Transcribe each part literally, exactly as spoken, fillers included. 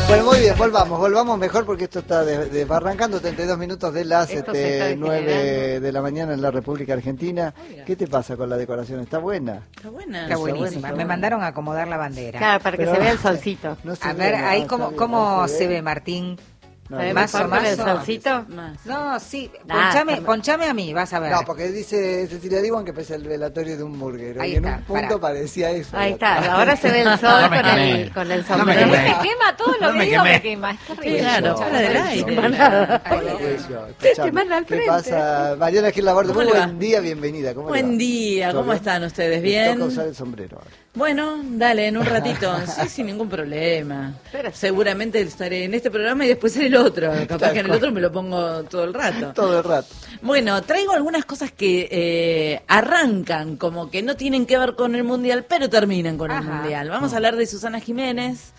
Bueno, muy bien, volvamos, volvamos mejor porque esto está desbarrancando. treinta y dos minutos de las este, nueve de la mañana en la República Argentina. ¿Qué te pasa con la decoración? ¿Está buena? Está buena. Está buenísima. Está Me mandaron a acomodar la bandera. Claro, para que Pero, se vea el solcito. No se A ve, ver, no, ahí está cómo, bien, cómo no se ve, Martín. No, ¿Se ve Más mejor o con el menos. solcito? Más. No, sí, Ah, ponchame, está- ponchame a mí, vas a ver. No, porque dice Cecilia Diwan que parece el velatorio de un burguero. Ahí y en está, un punto pará. parecía eso. Ahí está, ahora se ve el sol No me con, quemé. el, con el No me sombrero. quemé. Me quema todo lo No que me digo, quemé. me quema. Es terrible. Claro, fuera del No aire. quema nada. Bueno, pues yo, Te escuchame, manda al ¿qué frente. pasa? Mariana Gil Laborde, ¿Cómo muy le va? buen día, bienvenida. ¿Cómo le Buen va? día, ¿Todo ¿cómo bien? están ustedes? Me ¿Bien? toca usar el sombrero ahora. Bueno, dale, en un ratito, sí, sin ningún problema. Pero- Seguramente estaré en este programa y después en el otro. Capaz Tal que en el cual. otro me lo pongo todo el rato. Todo el rato. Bueno, traigo algunas cosas que eh, arrancan como que no tienen que ver con el Mundial, pero terminan con el Ajá. Mundial. Vamos a hablar de Susana Jiménez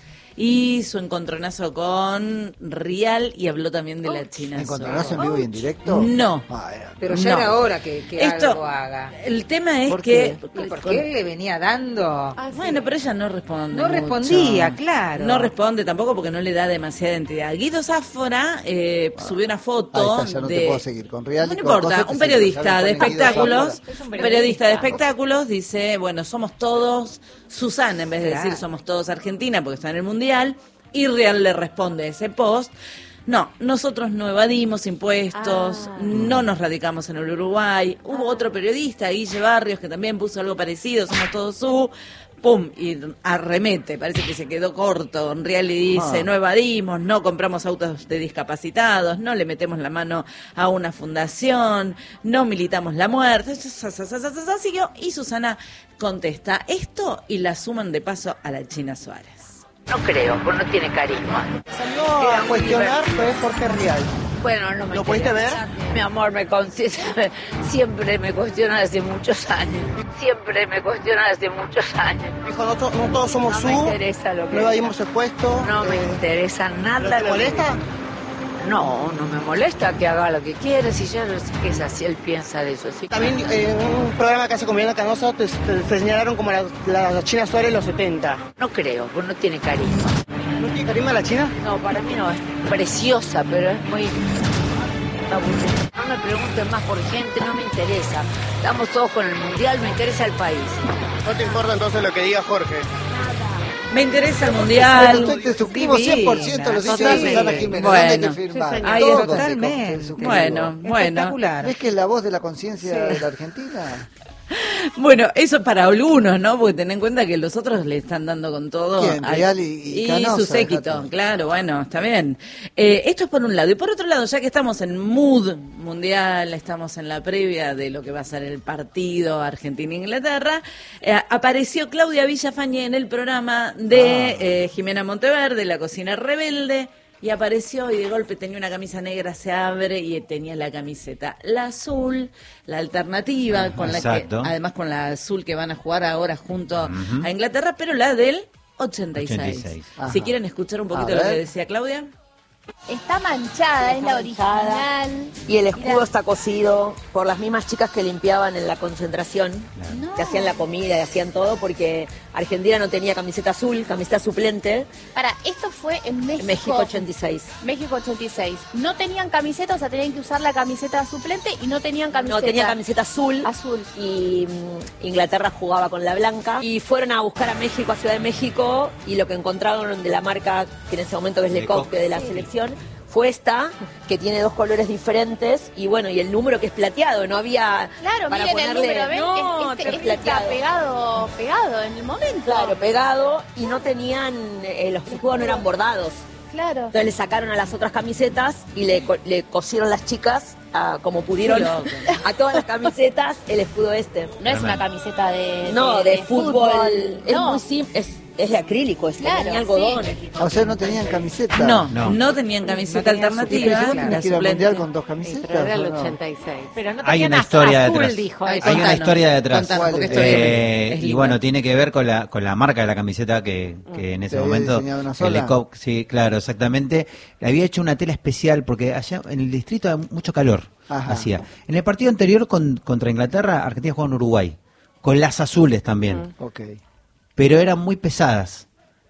y su encontronazo con Rial y habló también de la China. ¿Encontronazo en vivo y en directo? No. Ah, eh. Pero ya No. era hora que, que Esto, algo haga. el tema es ¿Por que... qué? ¿Y por qué él le venía dando? Ah, sí. Bueno, pero ella no responde. No mucho. respondía, claro. No responde tampoco porque no le da demasiada entidad. Guido Sáfora eh, subió una foto Ahí está, ya no de... te puedo seguir. Con Real No y con importa, cosas te un sigo. periodista Ya me de ponen Guido espectáculos, Sáfora. Es un un periodista. periodista de espectáculos dice, bueno, somos todos Susana en vez de Claro. decir somos todos Argentina porque está en el Mundial, y Real le responde ese post. No, nosotros no evadimos impuestos, Ah. no nos radicamos en el Uruguay. Hubo otro periodista, Guille Barrios, que también puso algo parecido, somos todos su... Pum, y arremete, parece que se quedó corto. Real le dice, Ah. no evadimos, no compramos autos de discapacitados, no le metemos la mano a una fundación, no militamos la muerte. Sa, sa, sa, sa, sa, sa, Siguió, y Susana contesta esto y la suman de paso a la China Suárez. No creo, porque no tiene carisma. Salió a cuestionar fue Jorge Rial. Bueno, no me ¿Lo pudiste interesa. Mi amor, me consigue, siempre me cuestiona hace muchos años. Siempre me cuestiona hace muchos años. Dijo, no, to- no todos somos No su, me interesa lo que no evadimos el puesto. No me eh, interesa nada. ¿pero te lo que molesta? diga. No, no me molesta que haga lo que quiere, si ya no sé qué es así, él piensa de eso. Así. También eh, en un programa que hace con Mariana Canosa te, te- te señalaron como la, la China Suárez de los setenta. No creo, porque no tiene carisma. ¿No tiene carisma la China? No, para mí no, es preciosa, pero es muy aburrida. No me pregunten más por gente, no me interesa. Estamos todos con el mundial, me interesa el país. ¿No te importa entonces lo que diga Jorge? Me interesa el Mundial. Pero te suscribo cien por ciento a los hechos de Totalmente. Susana Jiménez. Bueno. ¿Dónde hay que firmar? Sí, señor. Ahí Todos está. se- se Totalmente. suscribo. Bueno, bueno. Espectacular. ¿Ves que es la voz de la conciencia de la Argentina? Bueno, eso es para algunos, ¿no? Porque ten en cuenta que los otros le están dando con todo. ¿Quién? al- Real y- y Canosa, su séquito, dejate. claro, bueno, está bien. Eh, esto es por un lado. Y por otro lado, ya que estamos en mood mundial, estamos en la previa de lo que va a ser el partido Argentina-Inglaterra, eh, apareció Claudia Villafañe en el programa de Ah. eh, Jimena Monteverde, La Cocina Rebelde. Y apareció y de golpe tenía una camisa negra, se abre y tenía la camiseta, la azul, la alternativa, con la que, Exacto. además con la azul que van a jugar ahora junto a Inglaterra, pero la del ochenta y seis. ochenta y seis. Ajá. Si quieren escuchar un poquito A lo que ver. decía Claudia. Está manchada, es la original. Y el escudo está cosido por las mismas chicas que limpiaban en la concentración, No. que hacían la comida y hacían todo, porque Argentina no tenía camiseta azul, camiseta suplente, Para, esto fue en México. en México ochenta y seis. México ochenta y seis. No tenían camiseta, o sea, tenían que usar la camiseta suplente y no tenían camiseta. No tenía camiseta azul. azul. Y mm, Inglaterra jugaba con la blanca. Y fueron a buscar a México, a Ciudad de México, y lo que encontraron de la marca, que en ese momento es Lecoq. Lecoq, de la selección, fue esta, que tiene dos colores diferentes, y bueno, y el número que es plateado, no había Claro, para miren el ponerle... número, ven, No, este, es este está plateado. pegado, pegado en el momento. Claro, pegado, y no tenían, eh, los escudos no eran bordados. Claro. Entonces le sacaron a las otras camisetas y le, co- le cosieron las chicas, ah, como pudieron, Qué loco. a todas las camisetas el escudo este. No es una camiseta de, No, de, fútbol. Es No. muy simple, es, es de acrílico, es Claro, tenía algodón. sí. O sea, no tenían camiseta. No, no, No. tenían camiseta No tenían ¿Y alternativa. pero vos claro, tenés la que ir al suplente. mundial con dos camisetas? Pero era el ¿o no? ochenta y seis. Pero no Hay tenían una az- historia azul, detrás. dijo. Ay, eso. Hay una contanos, historia detrás. contanos, porque esto ¿Cuál es? es- Eh, es y linda. bueno, tiene que ver con la con la marca de la camiseta que, que en ese ¿Te había momento diseñado una el sola? Lecoq, sí, claro, exactamente. Le había hecho una tela especial porque allá en el distrito hay mucho calor. Ajá. Hacía. En el partido anterior con, contra Inglaterra, Argentina jugó en Uruguay, con las azules también, Ok. pero eran muy pesadas.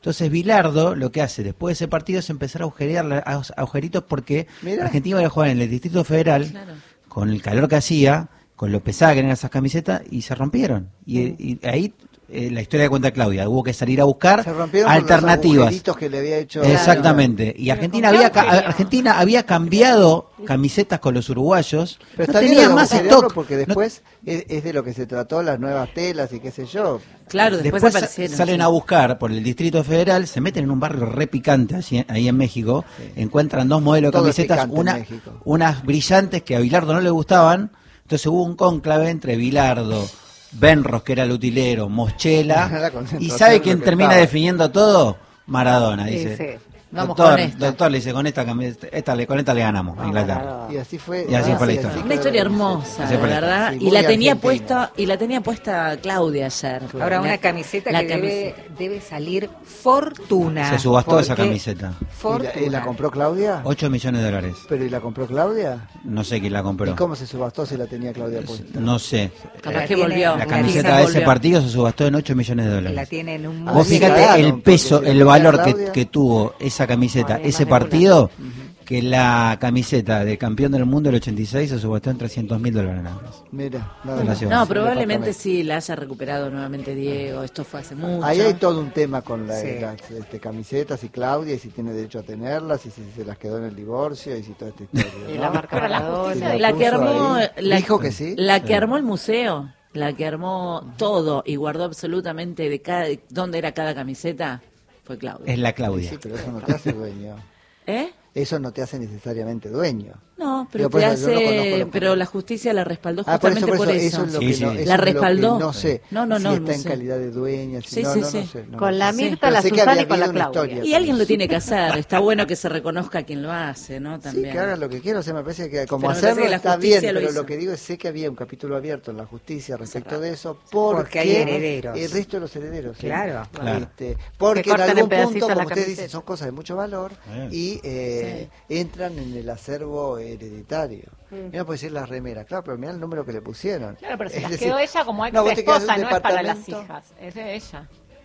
Entonces Bilardo lo que hace después de ese partido es empezar a agujerear la- a- agujeritos porque Mira. Argentina iba a jugar en el Distrito Federal Claro. con el calor que hacía, con lo pesada que eran esas camisetas y se rompieron. Y, y ahí eh, la historia que cuenta Claudia, hubo que salir a buscar Se rompieron por los alternativas. agujeritos que le había hecho. Exactamente. Y Argentina con había qué ca- agujereó. Argentina había cambiado camisetas con los uruguayos. Pero no está bien tenía lo de más agujerearlo stock. porque No- después es, es de lo que se trató, las nuevas telas y qué sé yo. Claro, después, Después sa- aparecieron. salen sí. a buscar por el Distrito Federal, se meten en un barrio re picante allí- ahí en México, encuentran dos modelos de Todo es camisetas, picante en una, México. unas brillantes que a Bilardo no le gustaban, entonces hubo un cónclave entre Bilardo, Benros, que era el utilero, Moschela, La concentración y ¿sabe de quién lo que termina estaba. definiendo todo? Maradona, Sí, dice. sí. Vamos doctor, con esta. doctor, le dice, con esta, camiseta- esta, le- con esta le ganamos a Inglaterra. Y así fue. Y así ah, fue la sí, historia. así Una historia quedó. hermosa, Así de fue la verdad. Sí, y muy la tenía argentina. puesta, y la tenía puesta Claudia ayer. Ahora una La- camiseta la que debe, camiseta. debe salir fortuna. Se subastó esa porque- camiseta. ¿Y la, Fortuna. y la compró Claudia? ocho millones de dólares. ¿Pero y la compró Claudia? No sé quién la compró. ¿Y cómo se subastó si la tenía Claudia puesta? No sé. Capaz La que tiene- volvió. La La camiseta tiene- de ese volvió. partido se subastó en ocho millones de La dólares. tiene en un Ah, Vos sí, museo. fíjate cagaron, el porque peso, si la el tenía valor que, Claudia- que tuvo esa camiseta, Además ese de partido, que la camiseta de campeón del mundo del ochenta y seis se subastó en trescientos mil dólares nada más. Mira, Gracias. No, un probablemente departamento. sí la haya recuperado nuevamente Diego. Esto fue hace mucho. Ahí hay todo un tema con la- Sí. las este, camisetas y Claudia, y si tiene derecho a tenerlas, y si se las quedó en el divorcio, y si toda esta historia. Y ¿no? la marca Pero la Maradona. justicia- Y la que puso armó, ahí. la- Dijo que sí. La que armó el museo, la que armó todo y guardó absolutamente de cada, dónde era cada camiseta, fue Claudia. Es la Claudia. Sí, pero eso no te hace dueño. ¿Eh? Eso no te hace necesariamente dueño. No, pero Digo, por te eso yo no conozco hace, los- pero la justicia la respaldó Ah, por justamente eso, por por eso, eso. eso es lo Sí, que sí. no, La eso es lo que respaldó. no sé. No, no, no, Si el está en museo. calidad de dueña, si Sí, no, sí, no, sí. no sé. no, Con no la sé. Mirta, Pero la sé que Susana había y con la habido una Claudia. historia Y alguien lo también. tiene que hacer. Está bueno que se reconozca quien lo hace, ¿no? Sí, También. que hagan lo que quieran, o sea, me parece que como Pero me parece hacerlo que la está justicia bien, lo pero hizo. lo que digo es sé que había un capítulo abierto en la justicia respecto de eso, porque, Porque hay herederos. el resto de los herederos. ¿sí? Claro. Claro. Este, porque Que en cortan en algún pedacitos punto, la como ustedes camiseta. dicen, son cosas de mucho valor Bien. y eh, entran en el acervo hereditario. Y no puede ser las remeras, claro, pero mirá el número que le pusieron. Claro, pero se Es las decir, quedó ella como ex no, vos te quedas en esposa, un no es para las departamento. hijas, es de ella.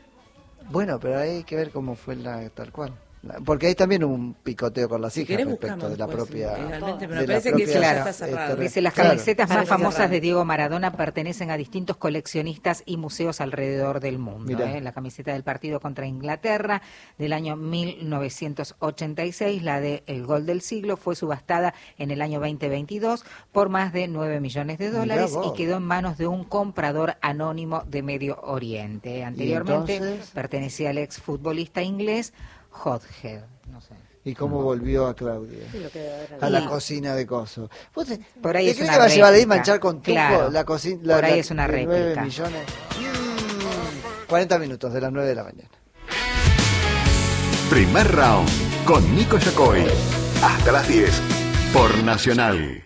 Bueno, pero hay que ver cómo fue la tal cual. La- Porque hay también un picoteo con las Si hijas querés respecto buscamos de la después, propia. legalmente, pero de me la parece que propia, eso ya Claro. está cerrado. este, Dice, las claro. camisetas más Parece famosas cerrado. de Diego Maradona pertenecen a distintos coleccionistas y museos alrededor del mundo. Mirá. ¿eh? La camiseta del partido contra Inglaterra del año mil novecientos ochenta y seis, la de El Gol del Siglo, fue subastada en el año veinte veintidós por más de nueve millones de Mirá dólares vos. y quedó en manos de un comprador anónimo de Medio Oriente. Anteriormente entonces? pertenecía al exfutbolista inglés Hodghead. No sé. ¿Y cómo volvió a Claudia? A la cocina de coso. ¿Vos te, Por ahí ¿te es crees una que va a llevar ahí réplica. manchar con tuco Claro. la cocina? Por ahí es una nueve réplica. millones. Mm, cuarenta minutos de las nueve de la mañana. Primer round con Nico Yacoy. Hasta las diez por Nacional.